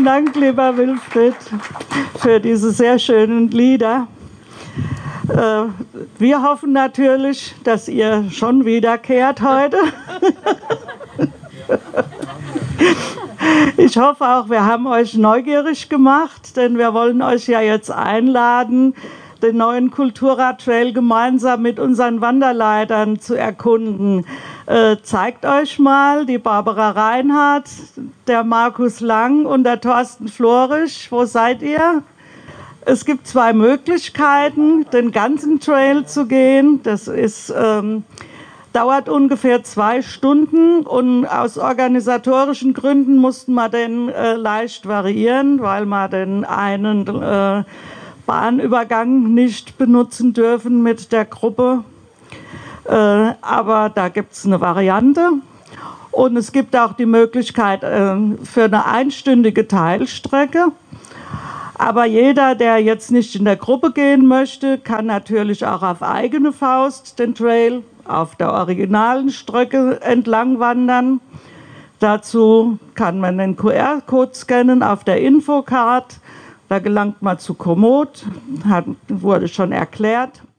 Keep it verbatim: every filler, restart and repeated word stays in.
Vielen Dank, lieber Wilfried, für diese sehr schönen Lieder. Äh, wir hoffen natürlich, dass ihr schon wiederkehrt heute. Ich hoffe auch, wir haben euch neugierig gemacht, denn wir wollen euch ja jetzt einladen, den neuen Kulturradtrail gemeinsam mit unseren Wanderleitern zu erkunden. Äh, zeigt euch mal die Barbara Reinhardt, der Markus Lang und der Thorsten Florisch. Wo seid ihr? Es gibt zwei Möglichkeiten, den ganzen Trail zu gehen. Das ist, ähm, dauert ungefähr zwei Stunden und aus organisatorischen Gründen mussten wir den äh, leicht variieren, weil wir den einen äh, Bahnübergang nicht benutzen dürfen mit der Gruppe. Äh, aber da gibt es eine Variante. Und es gibt auch die Möglichkeit äh, für eine einstündige Teilstrecke. Aber jeder, der jetzt nicht in der Gruppe gehen möchte, kann natürlich auch auf eigene Faust den Trail auf der originalen Strecke entlang wandern. Dazu kann man den Q R-Code scannen auf der Infocard. Da gelangt man zu Komoot, hat, wurde schon erklärt.